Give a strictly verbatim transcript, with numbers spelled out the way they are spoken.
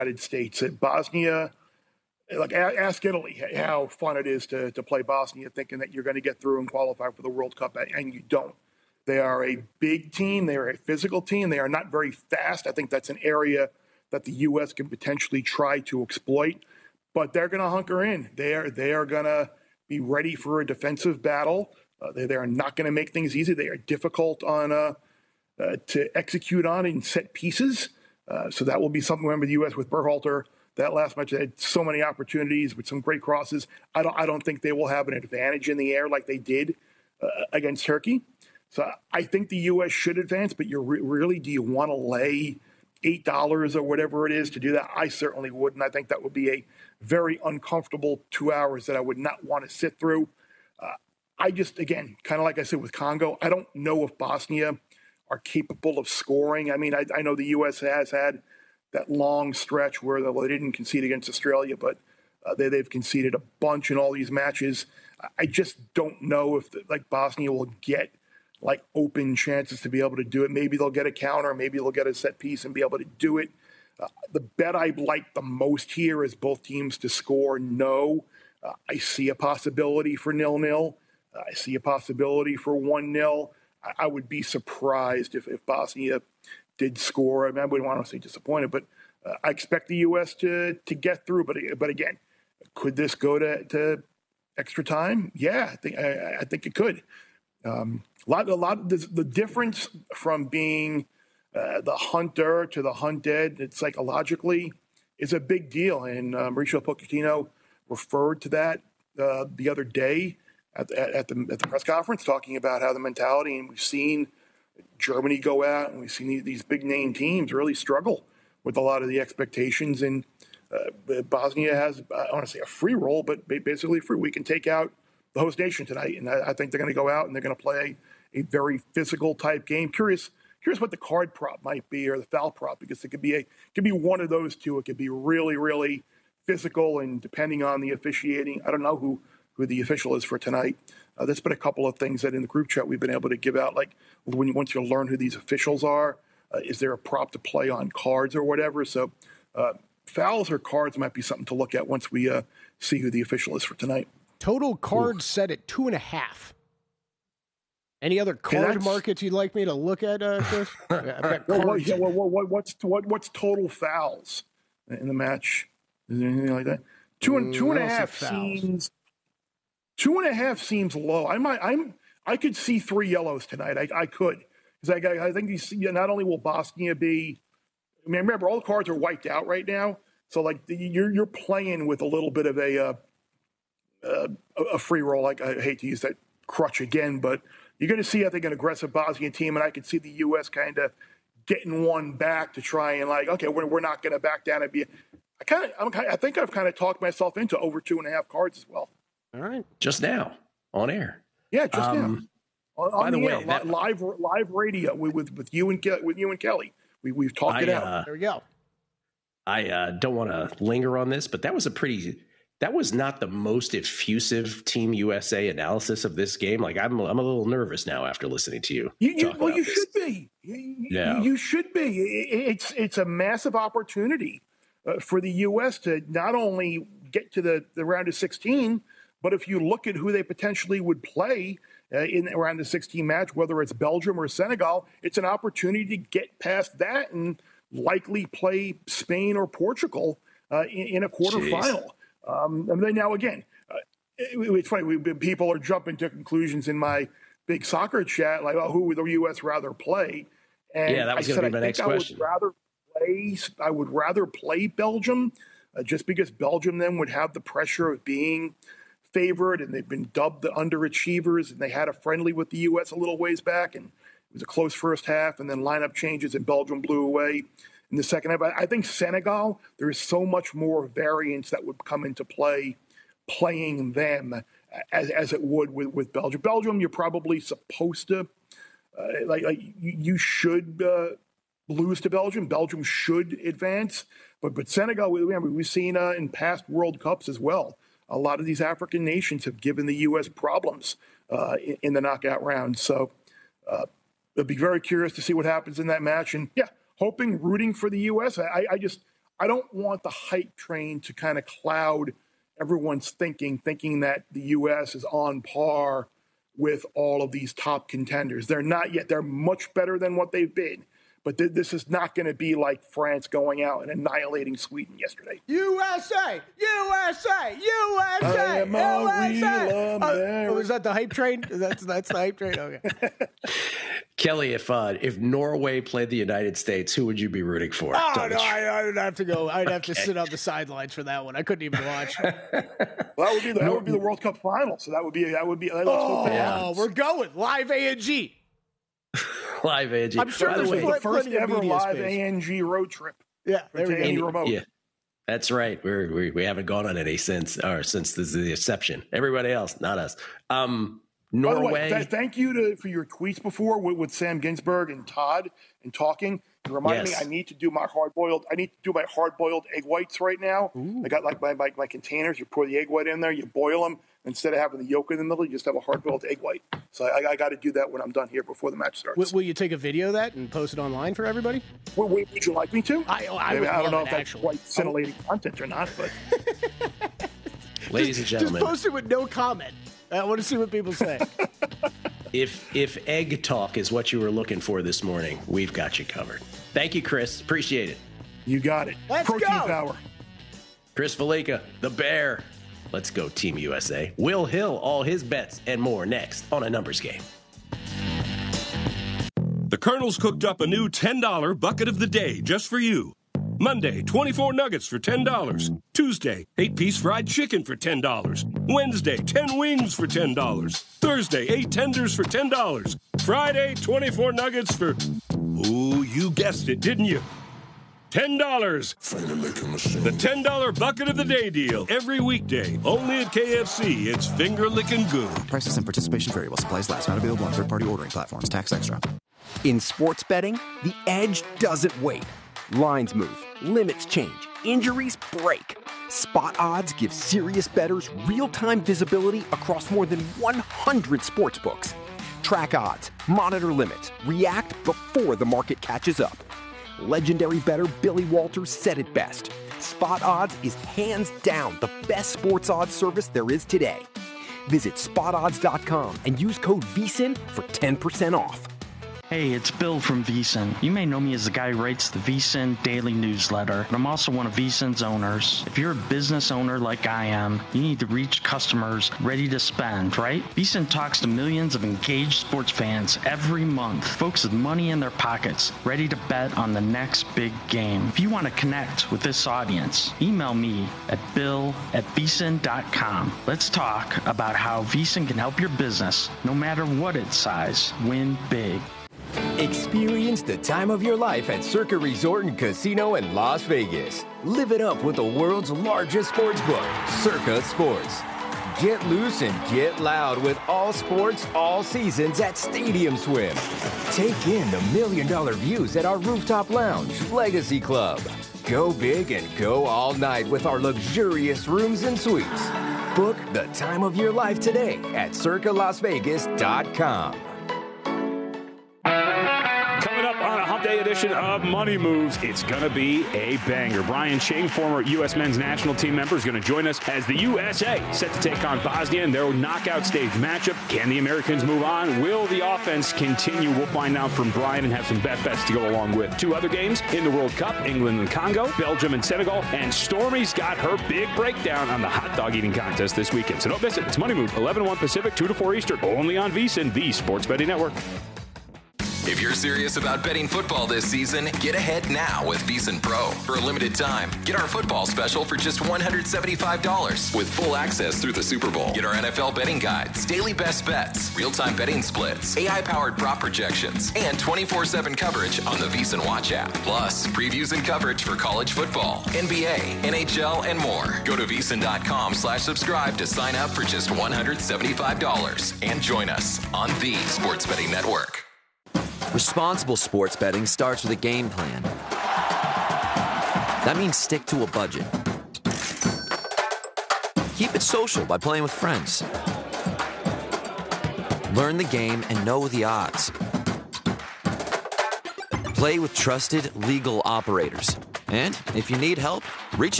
United States. At Bosnia, like ask Italy how fun it is to, to play Bosnia, thinking that you're going to get through and qualify for the World Cup, and you don't. They are a big team. They are a physical team. They are not very fast. I think that's an area that the U S can potentially try to exploit, but they're going to hunker in. They are, they are going to be ready for a defensive battle. Uh, they, they are not going to make things easy. They are difficult on uh, uh, to execute on in set pieces. Uh, so that will be something. Remember the U S with Berhalter, that last match, they had so many opportunities with some great crosses. I don't, I don't think they will have an advantage in the air like they did uh, against Turkey. So I think the U S should advance, but you're re- really, do you want to lay eight dollars or whatever it is to do that? I certainly wouldn't. I think that would be a very uncomfortable two hours that I would not want to sit through. Uh, I just, again, kind of like I said with Congo, I don't know if Bosnia are capable of scoring. I mean, I, I know the U S has had that long stretch where they didn't concede against Australia, but uh, they, they've conceded a bunch in all these matches. I just don't know if, the, like, Bosnia will get like open chances to be able to do it. Maybe they'll get a counter, maybe they'll get a set piece and be able to do it. Uh, the bet I like the most here is both teams to score no. Uh, I see a possibility for nil-nil. Uh, I see a possibility for one nil. I, I would be surprised if, if Bosnia did score. I mean, I wouldn't want to say disappointed, but uh, I expect the U S to to get through. But but again, could this go to, to extra time? Yeah, I think I, I think it could. Um, a lot, a lot. The, the difference from being uh, the hunter to the hunted, psychologically, is a big deal. And uh, Mauricio Pochettino referred to that uh, the other day at, at, at the at the press conference, talking about how the mentality. And we've seen Germany go out, and we've seen these big name teams really struggle with a lot of the expectations. And uh, Bosnia has, I want to say, a free roll, but basically free. We can take out the host nation tonight, and I, I think they're going to go out and they're going to play a very physical type game. Curious, curious what the card prop might be or the foul prop, because it could be a could be one of those two. It could be really, really physical, and depending on the officiating, I don't know who who the official is for tonight. Uh, there's been a couple of things that in the group chat we've been able to give out, like when you once you learn who these officials are, uh, is there a prop to play on cards or whatever? So uh, fouls or cards might be something to look at once we uh, see who the official is for tonight. Total cards set at two and a half. Any other card okay, markets you'd like me to look at, uh, Chris? I've got well, cards. what, yeah, well, what, what's what, what's total fouls in the match? Is there anything like that? Two and two and a half seems two and a half seems low. I might I'm I could see three yellows tonight. I, I could because I, I think you see, not only will Bosnia be. I mean, remember all the cards are wiped out right now, so like you're you're playing with a little bit of a. Uh, Uh, a free roll. Like, I hate to use that crutch again, but you're going to see, I think, an aggressive Bosnian team, and I could see the U S kind of getting one back to try and like, okay, we're we're not going to back down and be. I kind of, I'm kind I think I've kind of talked myself into over two and a half cards as well. All right, just now on air. Yeah, just um, now. On, by on the, the way, air, that, live live radio with with, with you and Ke- with you and Kelly. We we've talked I, it out. Uh, there we go. I uh, don't want to linger on this, but that was a pretty. That was not the most effusive Team U S A analysis of this game. Like I'm, I'm a little nervous now after listening to you. you, you well, you this. should be. You, yeah. you should be. It's it's a massive opportunity uh, for the U S to not only get to the, the round of sixteen, but if you look at who they potentially would play uh, in around the sixteen match, whether it's Belgium or Senegal, it's an opportunity to get past that and likely play Spain or Portugal uh, in, in a quarterfinal. Um, and then now again, uh, it, it's funny. We, people are jumping to conclusions in my big soccer chat, like, oh, who would the U S rather play? And yeah, that was going to be my next I question. Would rather play, I would rather play Belgium, uh, just because Belgium then would have the pressure of being favored, and they've been dubbed the underachievers, and they had a friendly with the U S a little ways back, and it was a close first half, and then lineup changes, and Belgium blew away in the second half. I think Senegal, there is so much more variance that would come into play playing them as, as it would with, with Belgium. Belgium, you're probably supposed to, uh, like, like you, you should uh, lose to Belgium. Belgium should advance. But but Senegal, remember, we've seen uh, in past World Cups as well, a lot of these African nations have given the U S problems uh, in, in the knockout round. So uh, I'll be very curious to see what happens in that match. And, yeah, hoping, rooting for the U S. I, I just, I don't want the hype train to kind of cloud everyone's thinking, thinking that the U S is on par with all of these top contenders. They're not yet. They're much better than what they've been. But th- this is not going to be like France going out and annihilating Sweden yesterday. U S A! U S A! U S A! I am a U S A! real American. Oh, was that the hype train? That's that's the hype train? Okay. Kelly, if uh, if Norway played the United States, who would you be rooting for? Oh, Don't no, you- I, I would have to go. I'd have to sit on the sidelines for that one. I couldn't even watch. Well, that would be the, that would be the World Cup final. So that would be that would be. Let's hope that Oh, happens. we're going. Live A N G. Live A N G. I'm sure By the there's way, plenty- the first plenty of ever media live space. A N G road trip. Yeah, there we To go. any And- remote. yeah, that's right. We're, we we haven't gone on any since, or since this is the exception. Everybody else, not us. Um, By the way, Norway. th- thank you to, for your tweets before with, with Sam Ginsberg and Todd and talking. It reminded Yes. me I need to do my hard boiled. I need to do my hard boiled egg whites right now. I got like my, my my containers. You pour the egg white in there. You boil them instead of having the yolk in the middle. You just have a hard boiled egg white. So I, I got to do that when I'm done here before the match starts. Will, will you take a video of that and post it online for everybody? Would, would you like me to? I- I Maybe, would I don't love know it, if that's actually. quite scintillating content or not, but Ladies and Just gentlemen, post it with no comment. I want to see what people say. if if egg talk is what you were looking for this morning, we've got you covered. Thank you, Chris. Appreciate it. you got it. Let's Protein go. power. Chris Valika, the Bear. Let's go, Team U S A. Will Hill, all his bets and more next on A Numbers Game. The Colonel's cooked up a new ten dollar bucket of the day just for you. Monday, twenty-four nuggets for ten dollars. Tuesday, eight-piece fried chicken for ten dollars. Wednesday, ten wings for ten dollars. Thursday, eight tenders for ten dollars. Friday, twenty-four nuggets for... Ooh, you guessed it, didn't you? ten dollars. The ten dollar bucket of the day deal. Every weekday. Only at K F C. It's finger-licking good. Prices and participation vary while supplies last. Not available on third-party ordering platforms. Tax extra. In sports betting, the edge doesn't wait. Lines move, limits change, injuries break. Spot Odds gives serious bettors real-time visibility across more than one hundred sports books. Track odds, monitor limits, react before the market catches up. Legendary bettor Billy Walters said it best. Spot Odds is hands down the best sports odds service there is today. Visit spot odds dot com and use code V S I N for ten percent off. Hey, it's Bill from V S I N. You may know me as the guy who writes the V S I N daily newsletter, but I'm also one of V S I N's owners. If you're a business owner like I am, you need to reach customers ready to spend, right? V S I N talks to millions of engaged sports fans every month, folks with money in their pockets, ready to bet on the next big game. If you want to connect with this audience, email me at bill at v s i n dot com. Let's talk about how V S I N can help your business, no matter what its size, win big. Experience the time of your life at Circa Resort and Casino in Las Vegas. Live it up with the world's largest sports book, Circa Sports. Get loose and get loud with all sports, all seasons at Stadium Swim. Take in the million dollar views at our rooftop lounge, Legacy Club. Go big and go all night with our luxurious rooms and suites. Book the time of your life today at circa las vegas dot com. Coming up on a Hump Day edition of Money Moves, it's going to be a banger. Brian Ching, former U S men's national team member, is going to join us as the U S A set to take on Bosnia in their knockout stage matchup. Can the Americans move on? Will the offense continue? We'll find out from Brian and have some bet bets to go along with. Two other games in the World Cup, England and Congo, Belgium and Senegal, and Stormy's got her big breakdown on the hot dog eating contest this weekend. So don't miss it. It's Money Moves, eleven to one Pacific, two to four Eastern, only on V S I N, the Sports Betting Network. If you're serious about betting football this season, get ahead now with V S I N Pro. For a limited time, get our football special for just one hundred seventy-five dollars with full access through the Super Bowl. Get our N F L betting guides, daily best bets, real-time betting splits, A I-powered prop projections, and twenty-four seven coverage on the V S I N Watch app. Plus, previews and coverage for college football, N B A, N H L, and more. Go to V S I N dot com slash subscribe to sign up for just one hundred seventy-five dollars and join us on the Sports Betting Network. Responsible sports betting starts with a game plan. That means stick to a budget. Keep it social by playing with friends. Learn the game and know the odds. Play with trusted, legal operators. And if you need help,